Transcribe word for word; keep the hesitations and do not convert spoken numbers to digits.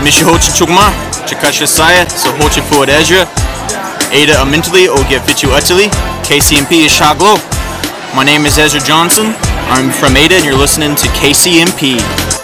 Mishihochi Chugma, Chakasha Saya, Sahochi Fuadezra, Ada Amintali, Ogia Fichu Utili, K C M P is Shaglo. My name is Ezra Johnson. I'm from Ada and you're listening to K C M P.